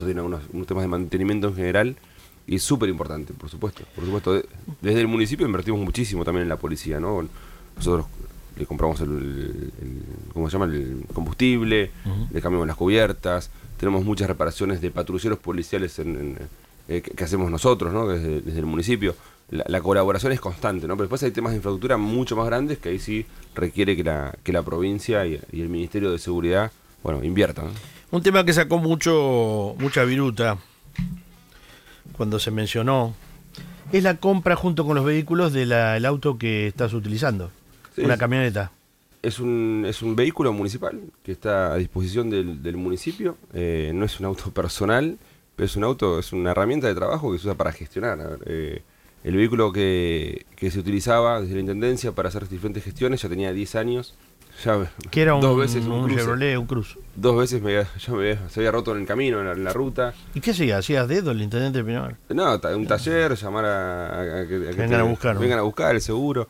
tiene unos temas de mantenimiento en general y es súper importante, por supuesto. Por supuesto, desde el municipio invertimos muchísimo también en la policía, ¿no? Nosotros le compramos ¿cómo se llama? El combustible, le cambiamos las cubiertas, tenemos muchas reparaciones de patrulleros policiales que hacemos nosotros, ¿no? Desde el municipio. La colaboración es constante, ¿no? Pero después hay temas de infraestructura mucho más grandes que ahí sí requiere que la provincia y el Ministerio de Seguridad, bueno, inviertan, ¿no? Un tema que sacó mucha viruta cuando se mencionó es la compra junto con los vehículos del auto que estás utilizando, Sí, una camioneta. es un vehículo municipal que está a disposición del municipio. No es un auto personal, pero es una herramienta de trabajo que se usa para gestionar. A ver, el vehículo que se utilizaba desde la Intendencia para hacer diferentes gestiones ya tenía 10 años. Ya, Que era dos veces un cruce. Chevrolet, un Cruz. Dos veces se había roto en el camino, en la ruta. ¿Y qué hacía? ¿Hacías dedo el intendente de Pinamar? No, un taller, llamar a que Vengan a buscar, ¿no? vengan a buscar el seguro.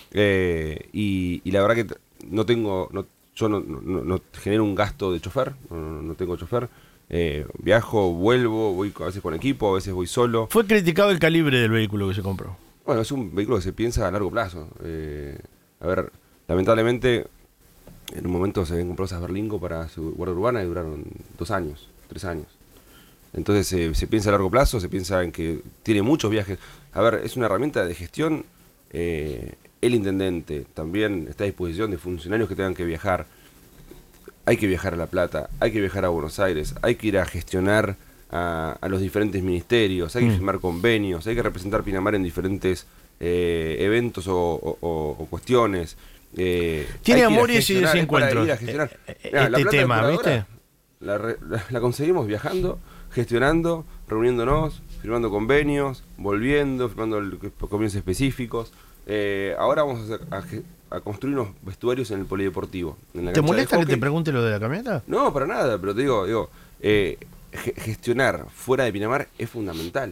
Y la verdad que yo no genero un gasto de chofer, no tengo chofer. Viajo, vuelvo, voy a veces con equipo, a veces voy solo. Fue criticado el calibre del vehículo que se compró. Bueno, es un vehículo que se piensa a largo plazo. A ver, lamentablemente, en un momento se habían comprado esas Berlingo para su guardia urbana y duraron 2 años, 3 años. Entonces se piensa a largo plazo, se piensa en que tiene muchos viajes. A ver, es una herramienta de gestión. El intendente también está a disposición de funcionarios que tengan que viajar. Hay que viajar a La Plata, hay que viajar a Buenos Aires, hay que ir a gestionar a los diferentes ministerios, hay que firmar convenios, hay que representar Pinamar en diferentes eventos o cuestiones. Tiene amores y desencuentros este tema, ¿viste? La conseguimos viajando, gestionando, reuniéndonos, firmando convenios, volviendo, firmando convenios específicos. Ahora vamos a construir unos vestuarios en el polideportivo. En la ¿Te cancha de molesta que te hockey. pregunte lo de la camioneta? No, para nada, pero te digo, gestionar fuera de Pinamar es fundamental.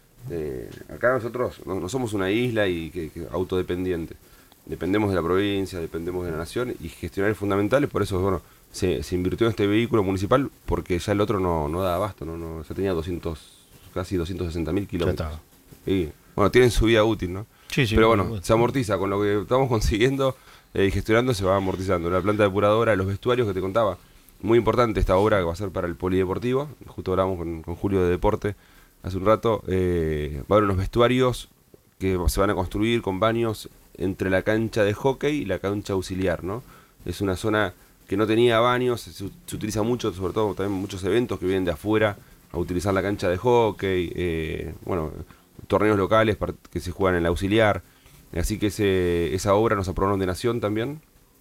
Acá nosotros no somos una isla y que autodependiente. Dependemos de la provincia, dependemos de la nación y gestionar es fundamental. Y por eso, bueno, se invirtió en este vehículo municipal porque ya el otro no daba abasto, ya tenía casi 260.000 kilómetros. Y, bueno, tienen su vida útil, ¿no? Sí, Pero bueno, se amortiza con lo que estamos consiguiendo y gestionando, se va amortizando. La planta depuradora, los vestuarios que te contaba, muy importante esta obra que va a ser para el polideportivo. Justo hablamos con Julio de Deporte hace un rato. Va a haber unos vestuarios que se van a construir con baños entre la cancha de hockey y la cancha auxiliar, ¿no? Es una zona que no tenía baños, se utiliza mucho, sobre todo también muchos eventos que vienen de afuera a utilizar la cancha de hockey, bueno, torneos locales que se juegan en el auxiliar. Así que esa obra nos aprobaron de Nación también.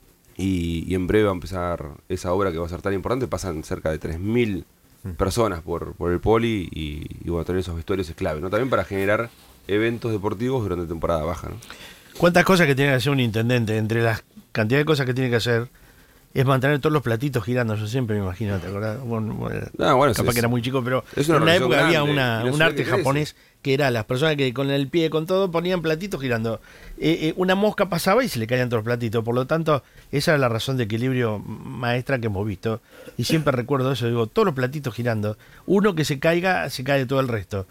Y en breve va a empezar esa obra que va a ser tan importante. Pasan cerca de 3.000 personas por el poli y bueno, tener esos vestuarios es clave, ¿no? También para generar eventos deportivos durante temporada baja, ¿no? ¿Cuántas cosas que tiene que hacer un intendente? Entre las cantidades de cosas que tiene que hacer es mantener todos los platitos girando. Yo siempre me imagino, ¿te acordás? Bueno, capaz que era muy chico, pero en una época había un arte japonés que era las personas que con el pie, con todo, ponían platitos girando. Una mosca pasaba y se le caían todos los platitos. Por lo tanto, esa es la razón de equilibrio maestra que hemos visto. Y siempre recuerdo eso, digo, todos los platitos girando. Uno que se caiga, se cae todo el resto.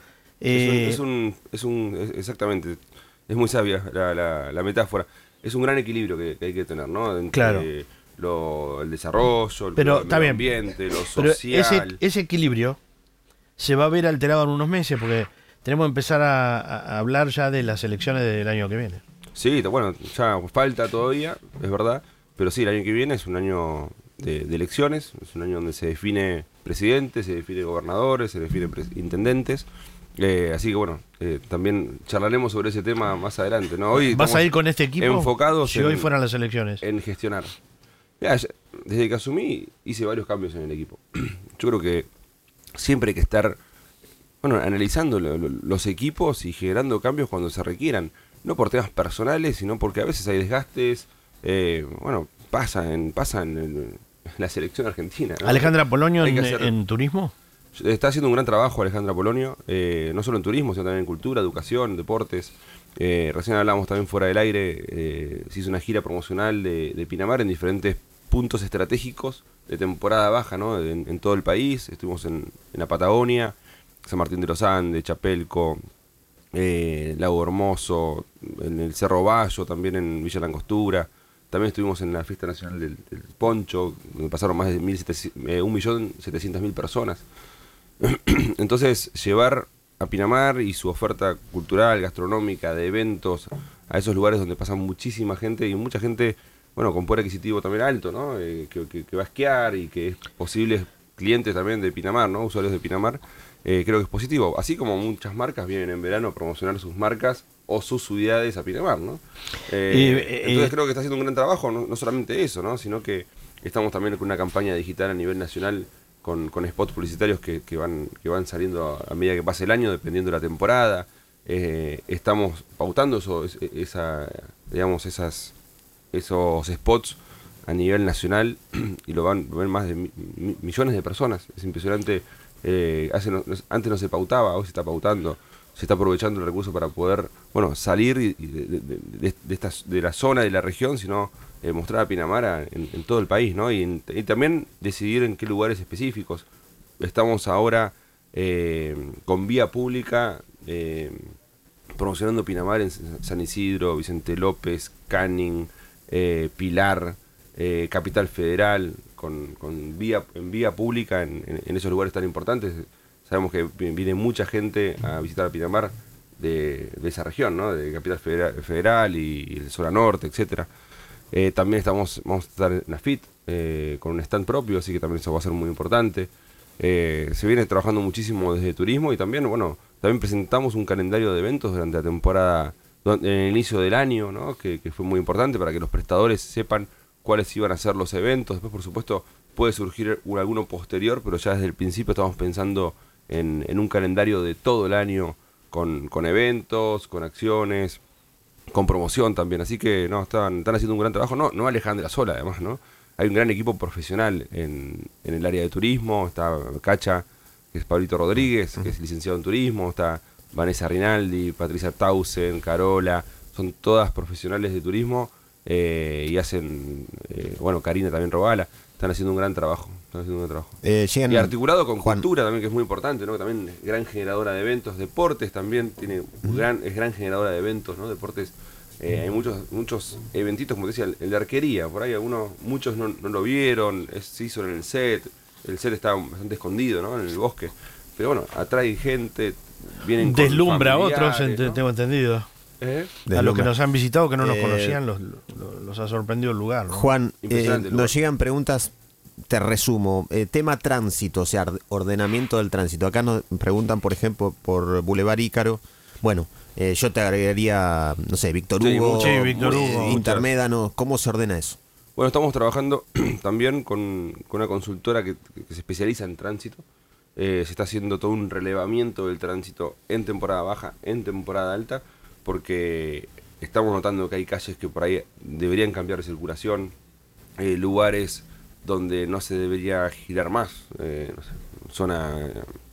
Exactamente, es muy sabia la metáfora. Es un gran equilibrio que hay que tener, ¿no? Entre claro. El desarrollo, el medio ambiente, lo social. Ese equilibrio se va a ver alterado en unos meses porque tenemos que empezar a hablar ya de las elecciones del año que viene. Sí, bueno, ya falta todavía, es verdad, pero sí, el año que viene es un año de elecciones, es un año donde se define presidente, se define gobernadores, se define intendentes. Así que bueno, también charlaremos sobre ese tema más adelante, ¿no? Hoy ¿vas a ir con este equipo enfocados si hoy fueran las elecciones? En gestionar. Mirá, desde que asumí hice varios cambios en el equipo. Yo creo que siempre hay que estar analizando los equipos y generando cambios cuando se requieran. No por temas personales, sino porque a veces hay desgastes. Pasa en la selección argentina, ¿no? Alejandra Polonio en turismo. Está haciendo un gran trabajo Alejandra Polonio, no solo en turismo, sino también en cultura, educación, deportes. Recién hablábamos también fuera del aire, se hizo una gira promocional de Pinamar en diferentes puntos estratégicos de temporada baja, ¿no? En todo el país. Estuvimos en la Patagonia, San Martín de los Andes, Chapelco, Lago Hermoso, en el Cerro Bayo, también en Villa Langostura. También estuvimos en la Fiesta Nacional del Poncho, donde pasaron más de 1.700.000 personas. Entonces, llevar a Pinamar y su oferta cultural, gastronómica, de eventos, a esos lugares donde pasa muchísima gente, y mucha gente, bueno, con poder adquisitivo también alto, ¿no? Que va a esquiar y que es posibles clientes también de Pinamar, ¿no? Usuarios de Pinamar, creo que es positivo. Así como muchas marcas vienen en verano a promocionar sus marcas o sus unidades a Pinamar, ¿no? Entonces creo que está haciendo un gran trabajo, no solamente eso, ¿no? Sino que estamos también con una campaña digital a nivel nacional con spots publicitarios que van saliendo a medida que pase el año, dependiendo de la temporada. Estamos pautando esos spots a nivel nacional y lo van a ver más de millones de personas. Es impresionante. Antes no se pautaba, hoy se está pautando, se está aprovechando el recurso para poder, bueno, salir de la zona, de la región, sino mostrar a Pinamar en todo el país, ¿no? Y también decidir en qué lugares específicos. Estamos ahora con vía pública promocionando Pinamar en San Isidro, Vicente López, Canning, Pilar, Capital Federal, en vía pública en esos lugares tan importantes. Sabemos que viene mucha gente a visitar a Pinamar de esa región, ¿no? De Capital Federal y de zona norte, etcétera. También vamos a estar en la FIT con un stand propio, así que también eso va a ser muy importante. Se viene trabajando muchísimo desde turismo y también, bueno, también presentamos un calendario de eventos durante la temporada, en el inicio del año, ¿no? Que fue muy importante para que los prestadores sepan cuáles iban a ser los eventos. Después, por supuesto, puede surgir alguno posterior, pero ya desde el principio estamos pensando en un calendario de todo el año con eventos, con acciones, con promoción también. Así que no, están haciendo un gran trabajo. No Alejandra sola, además, ¿no? Hay un gran equipo profesional en el área de turismo. Está Cacha, que es Pablito Rodríguez, que es licenciado en turismo. Está Vanessa Rinaldi, Patricia Tausen, Carola. Son todas profesionales de turismo y hacen, bueno, Karina también Robala. Están haciendo un gran trabajo. Y articulado con cultura también, que es muy importante, ¿no? También es gran generadora de eventos. Deportes también es gran generadora de eventos, ¿no? Deportes. Hay muchos eventitos, como te decía, el de arquería. Por ahí muchos no lo vieron. Se hizo en el set. El set está bastante escondido, ¿no? En el bosque. Pero bueno, atrae gente. Deslumbra a otros, tengo entendido. A los que nos han visitado, que no nos conocían, los ha sorprendido el lugar, ¿no? Juan, nos llegan preguntas, te resumo. Tema tránsito, o sea, ordenamiento del tránsito. Acá nos preguntan, por ejemplo, por Boulevard Ícaro. Bueno, yo te agregaría, no sé, Víctor Hugo, Víctor Hugo, Intermédano. ¿Cómo se ordena eso? Bueno, estamos trabajando también con una consultora que se especializa en tránsito. Se está haciendo todo un relevamiento del tránsito en temporada baja, en temporada alta, porque estamos notando que hay calles que por ahí deberían cambiar de circulación, lugares donde no se debería girar más, no sé, zona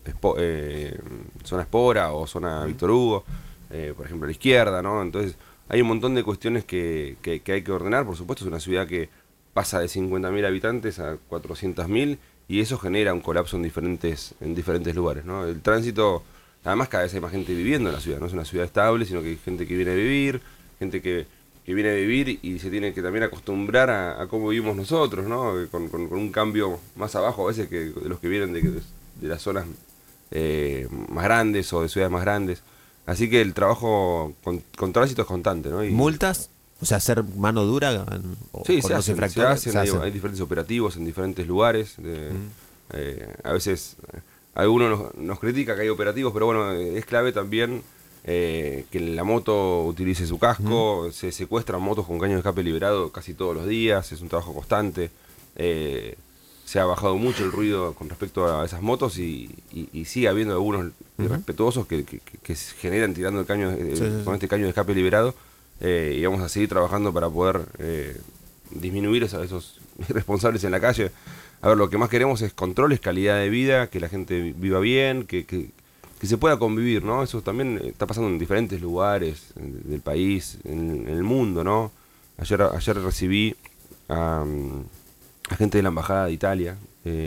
Espora o zona Víctor Hugo, por ejemplo a la izquierda, ¿no? Entonces hay un montón de cuestiones que hay que ordenar. Por supuesto, es una ciudad que pasa de 50.000 habitantes a 400.000 y eso genera un colapso en diferentes lugares, ¿no? El tránsito, además cada vez hay más gente viviendo en la ciudad, no es una ciudad estable, sino que hay gente que viene a vivir, gente que viene a vivir y se tiene que también acostumbrar a cómo vivimos nosotros, ¿no? Con un cambio más abajo a veces que de los que vienen de las zonas más grandes o de ciudades más grandes. Así que el trabajo con tránsito es constante, ¿no? ¿Multas? O sea, hacer mano dura. Sí, se hacen. Hay diferentes operativos en diferentes lugares. A veces algunos nos critica que hay operativos, pero bueno, es clave también que la moto utilice su casco. Se secuestran motos con caño de escape liberado casi todos los días. Es un trabajo constante. Se ha bajado mucho el ruido con respecto a esas motos y sigue habiendo algunos irrespetuosos que generan tirando el caño con este caño de escape liberado. Y vamos a seguir trabajando para poder disminuir esos irresponsables en la calle. A ver, lo que más queremos es controles, calidad de vida, que la gente viva bien, que se pueda convivir, ¿no? Eso también está pasando en diferentes lugares del país, en el mundo, ¿no? Ayer recibí a la gente de la Embajada de Italia,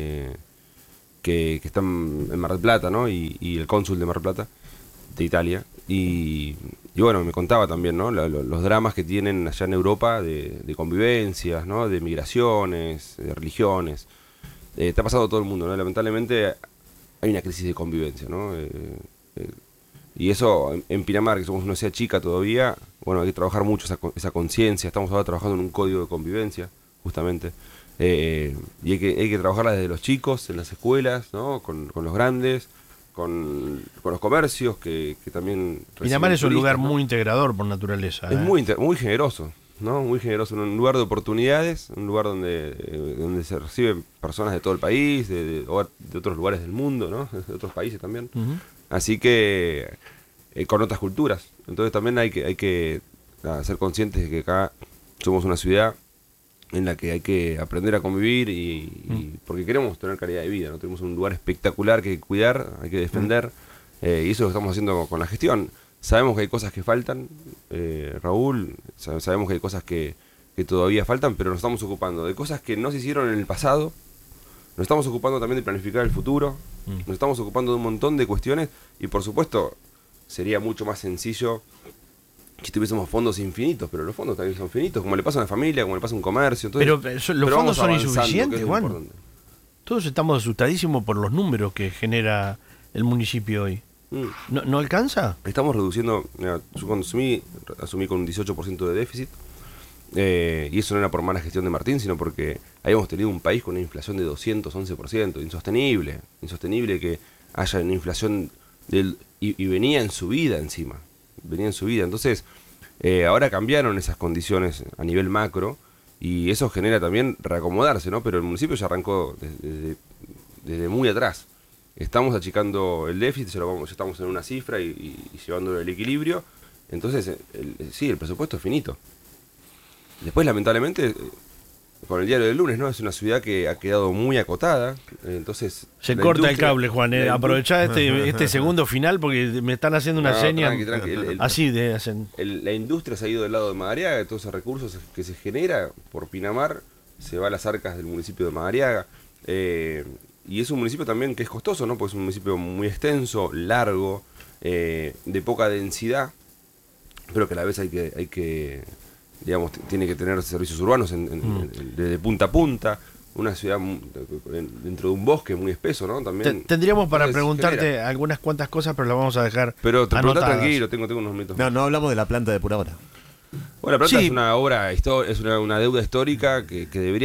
que están en Mar del Plata, ¿no? Y el cónsul de Mar del Plata, de Italia. Y bueno, me contaba también, ¿no? Los dramas que tienen allá en Europa de convivencias, ¿no? De migraciones, de religiones. Está pasando todo el mundo, ¿no? Lamentablemente hay una crisis de convivencia, ¿no? Y eso en Pinamar, que somos una ciudad chica todavía, bueno, hay que trabajar mucho esa conciencia. Estamos ahora trabajando en un código de convivencia, justamente. Y hay que trabajarla desde los chicos, en las escuelas, ¿no? Con los grandes, con los comercios que también... Pinamar es un lugar, ¿no? Muy integrador por naturaleza. Es muy generoso, ¿no? Muy generoso, un lugar de oportunidades, un lugar donde se reciben personas de todo el país, de otros lugares del mundo, ¿no? De otros países también. Uh-huh. Así que con otras culturas. Entonces también hay que ser conscientes de que acá somos una ciudad en la que hay que aprender a convivir y porque queremos tener calidad de vida, ¿no? Tenemos un lugar espectacular que hay que cuidar, hay que defender, y eso lo estamos haciendo con la gestión. Sabemos que hay cosas que faltan, Raúl, sabemos que hay cosas que todavía faltan, pero nos estamos ocupando de cosas que no se hicieron en el pasado, nos estamos ocupando también de planificar el futuro, nos estamos ocupando de un montón de cuestiones y por supuesto sería mucho más sencillo si tuviésemos fondos infinitos, pero los fondos también son finitos, como le pasa a una familia, como le pasa a un comercio. Entonces, pero los fondos son insuficientes, Juan. Todos estamos asustadísimos por los números que genera el municipio hoy. ¿No alcanza? Estamos reduciendo, mira, yo cuando asumí con un 18% de déficit, y eso no era por mala gestión de Martín, sino porque habíamos tenido un país con una inflación de 211%, insostenible que haya una inflación y venía en subida encima. Entonces ahora cambiaron esas condiciones a nivel macro y eso genera también reacomodarse, ¿no? Pero el municipio ya arrancó desde muy atrás. Estamos achicando el déficit, ya estamos en una cifra y llevándolo al equilibrio. Entonces el presupuesto es finito. Después lamentablemente con el diario del lunes, ¿no? Es una ciudad que ha quedado muy acotada, entonces... Se corta el cable, Juan, aprovechá este segundo final porque me están haciendo una seña así de hacen. La industria se ha ido del lado de Madariaga, todos esos recursos que se genera por Pinamar se va a las arcas del municipio de Madariaga, y es un municipio también que es costoso, ¿no? Porque es un municipio muy extenso, largo, de poca densidad, pero que a la vez hay que digamos, tiene que tener servicios urbanos de punta a punta, una ciudad dentro de un bosque muy espeso, ¿no? También tendríamos para preguntarte algunas cuantas cosas, pero las vamos a dejar pero te preguntás tranquilo, tengo unos minutos. No hablamos de la planta depuradora. Bueno, la planta es una obra, es una deuda histórica que debería